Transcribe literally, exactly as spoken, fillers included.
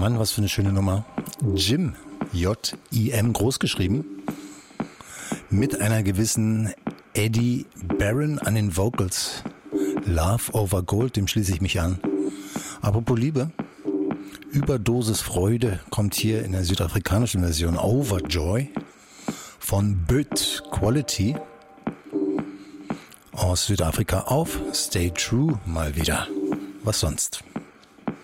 Mann, was für eine schöne Nummer. Jim, J I M groß geschrieben, mit einer gewissen Eddie Barron an den Vocals. Love over Gold, dem schließe ich mich an. Apropos Liebe, Überdosis Freude kommt hier in der südafrikanischen Version Overjoy von Böt Quality aus Südafrika auf Stay True mal wieder. Was sonst?